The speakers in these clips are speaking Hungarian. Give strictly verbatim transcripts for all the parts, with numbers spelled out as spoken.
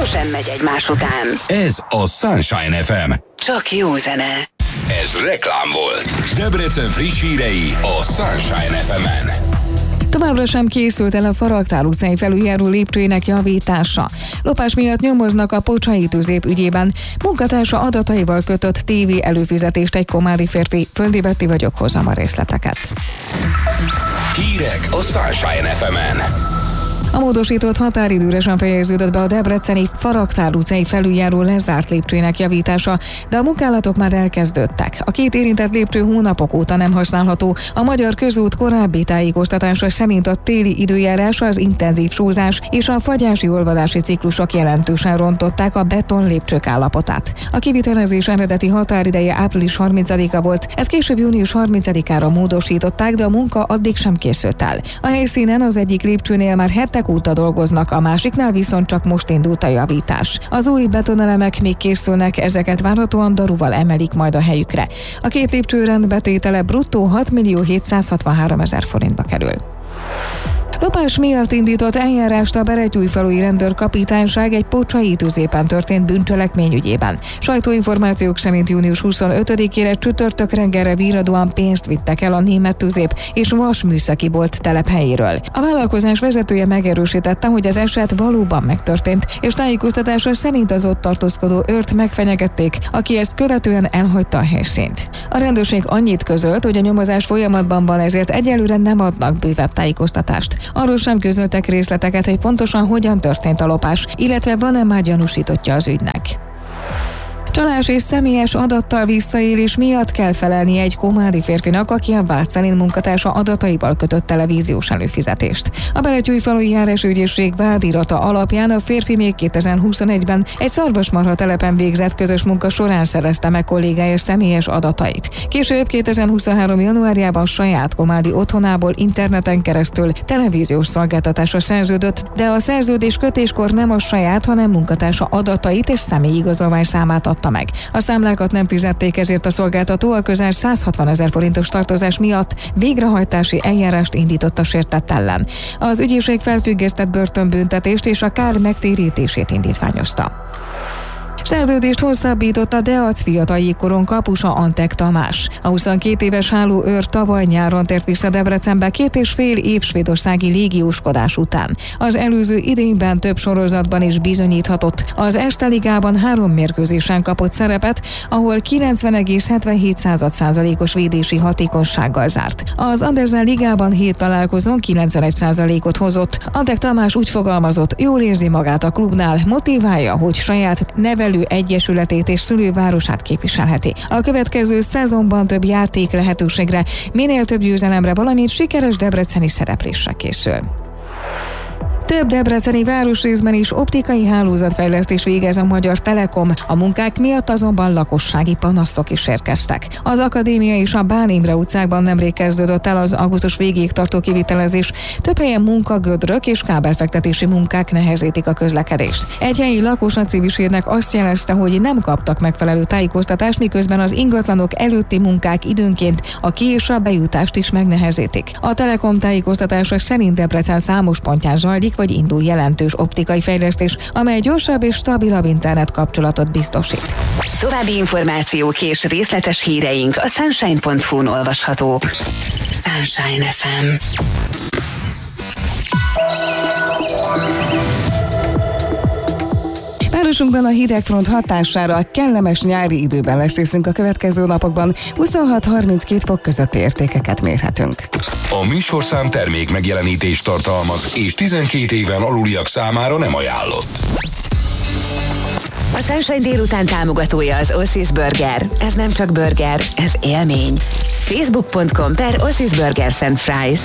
sosem megy egymás után. Ez a Sunshine ef em. Csak jó zene. Ez reklám volt. Debrecen friss hírei a Sunshine ef emen. Továbbra sem készült el a Faragtál utcai felüljáró lépcsőjének javítása. Lopás miatt nyomoznak a Pocsai tüzép ügyében. Munkatársa adataival kötött tévé előfizetést egy komádi férfi. Földi Betti vagyok, hozzám a részleteket. Hírek a Sunshine ef emen. A módosított határidőre sem fejeződött be a debreceni Faragtál utcai felüljáró lezárt lépcsőjének javítása, de a munkálatok már elkezdődtek. A két érintett lépcső hónapok óta nem használható. A Magyar Közút korábbi tájékoztatása szerint a téli időjárás, az intenzív sózás és a fagyási olvadási ciklusok jelentősen rontották a beton lépcsők állapotát. A kivitelezés eredeti határideje április harmincadika volt, ezt később június harmincadikára módosították, de a munka addig sem készült el. A helyszínen az egyik lépcsőnél már hetek óta dolgoznak, a másiknál viszont csak most indult a javítás. Az új betonelemek még készülnek, ezeket várhatóan daruval emelik majd a helyükre. A két lépcső rendbetétele bruttó hatmillió hétszázhatvanháromezer forintba kerül. Lopás miatt indított eljárást a Berettyújfalui rendőrkapitányság egy Pocsai tüzépen történt bűncselekmény ügyében. Sajtóinformációk szerint június huszonötödikére csütörtök reggelre virradóan pénzt vittek el a német tüzép és vasműszaki bolt telephelyéről. A vállalkozás vezetője megerősítette, hogy az eset valóban megtörtént, és tájékoztatása szerint az ott tartózkodó őrt megfenyegették, aki ezt követően elhagyta a helyszínt. A rendőrség annyit közölt, hogy a nyomozás folyamatban van, ezért egyelőre nem adnak bővebb tájékoztatást. Arról sem közöltek részleteket, hogy pontosan hogyan történt a lopás, illetve van-e már gyanúsítottja az ügynek. Csalás és személyes adattal visszaélés miatt kell felelnie egy komádi férfinak, aki a vád szerint munkatársa adataival kötött televíziós előfizetést. A Berettyújfalui járásügyészség vádirata alapján a férfi még kétezer-huszonegyben egy szarvasmarha telepen végzett közös munka során szerezte meg kollégája személyes adatait. Később kétezer-huszonhárom januárjában saját komádi otthonából interneten keresztül televíziós szolgáltatásra szerződött, de a szerződés kötéskor nem a saját, hanem munkatársa adatait és személyigazolvány számát adta meg. A számlákat nem fizették, ezért a szolgáltató a közel százhatvanezer forintos tartozás miatt végrehajtási eljárást indított a sértett ellen. Az ügyészség felfüggesztett börtönbüntetést és a kár megtérítését indítványozta. Szerződést hosszabbított a Deac fiatal jégkoron kapusa Antek Tamás. A huszonkét éves háló őr tavaly nyáron tért vissza Debrecenbe két és fél év svédországi légióskodás után. Az előző idényben több sorozatban is bizonyíthatott. Az Erste Ligában három mérkőzésen kapott szerepet, ahol kilencven egész hetvenhét százalékos védési hatékonysággal zárt. Az Andersen Ligában hét találkozón kilencvenegy százalékot hozott. Antek Tamás úgy fogalmazott, jól érzi magát a klubnál, motiválja, hogy saját nevelő egyesületét és szülővárosát képviselheti. A következő szezonban több játék lehetőségre, minél több győzelemre, valamint sikeres debreceni szereplésre készül. Több debreceni városrészben is optikai hálózatfejlesztés végez a Magyar Telekom, a munkák miatt azonban lakossági panaszok is érkeztek. Az Akadémia és a Bán Imre utcákban nemrég kezdődött el az augusztus végéig tartó kivitelezés. Több helyen munkagödrök és kábelfektetési munkák nehezítik a közlekedést. Egy helyi lakos a Civis Hírnek azt jelezte, hogy nem kaptak megfelelő tájékoztatást, miközben az ingatlanok előtti munkák időnként a ki- és a bejutást is megnehezítik. A Telekom tájékoztatása szerint Debrecen számos pontján zajlik vagy indul jelentős optikai fejlesztés, amely gyorsabb és stabilabb internet kapcsolatot biztosít. További információk és részletes híreink a sunshine pont hu-n olvashatók. Sunshine ef em. Városunkban a hidegfront hatására kellemes nyári időben lesz részünk a következő napokban. huszonhat harminckét fok közötti értékeket mérhetünk. A műsorszám termék megjelenítést tartalmaz, és tizenkét éven aluliak számára nem ajánlott. A Sunshine délután támogatója az Ossis Burger. Ez nem csak burger, ez élmény. facebook pont com per Ossis Burgers and Fries.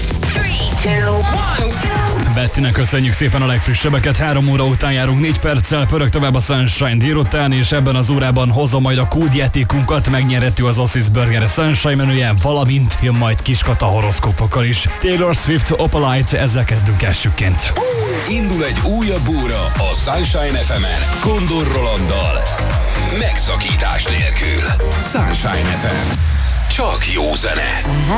Bettinek köszönjük szépen a legfrissebbeket, három óra után járunk, négy perccel pörög tovább a Sunshine délután, és ebben az órában hozom majd a kódjátékunkat, megnyerhető az Ossis Burger Sunshine menüje, valamint jön majd Kiskata horoszkópokkal is. Taylor Swift, Opalite, ezzel kezdünk elsőként. Indul egy újabb óra a Sunshine ef emen, Kondor Rolanddal. Megszakítás nélkül. Sunshine ef em. Csak jó zene.